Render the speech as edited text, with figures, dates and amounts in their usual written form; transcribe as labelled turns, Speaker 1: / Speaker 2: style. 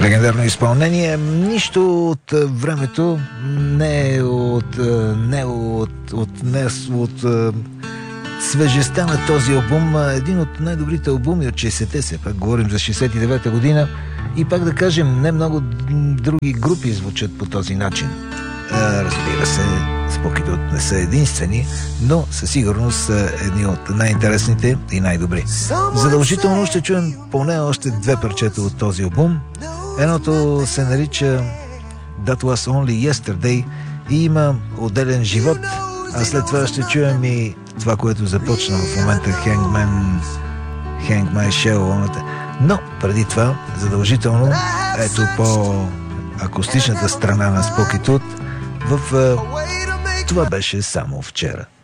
Speaker 1: Легендарно изпълнение. Нищо от времето не е от свежестта на този албум. Един от най-добрите албуми от 60-те, се пак говорим за 69-та година. И пак да кажем, не много други групи звучат по този начин. Разбира се, Спокито не са единствени, но със сигурност са едни от най-интересните и най-добри. Задължително ще чуем поне още две парчета от този албум. Едното се нарича That Was Only Yesterday и има отделен живот, а след това ще чуем и това, което започна в момента Hang My Shell. Но преди това, задължително, ето по акустичната страна на Спокито в Това беше само вчера.